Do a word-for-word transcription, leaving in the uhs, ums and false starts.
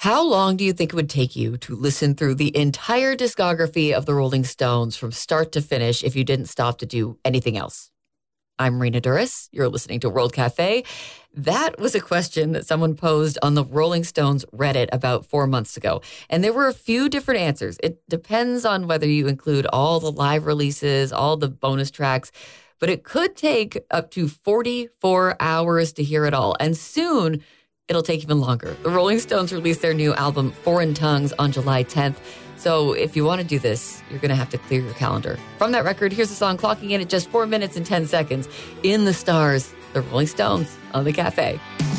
How long do you think it would take you to listen through the entire discography of the Rolling Stones from start to finish if you didn't stop to do anything else? I'm Rena Duras. You're listening to World Cafe. That was a question that someone posed on the Rolling Stones Reddit about four months ago. And there were a few different answers. It depends on whether you include all the live releases, all the bonus tracks, but it could take up to forty-four hours to hear it all. And soon, it'll take even longer. The Rolling Stones released their new album, Foreign Tongues, on July tenth. So if you want to do this, you're going to have to clear your calendar. From that record, here's a song clocking in at just four minutes and ten seconds. In the Stars, the Rolling Stones on the Cafe.